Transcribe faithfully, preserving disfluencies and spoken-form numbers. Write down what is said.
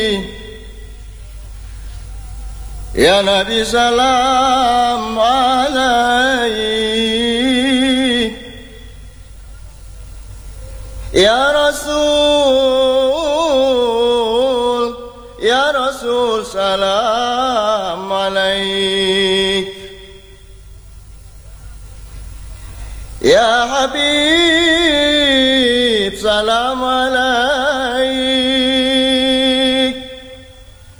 Ya Nabi salam alaik, Ya Rasul, Ya Rasul salam alaik, Ya Habib salam alaik.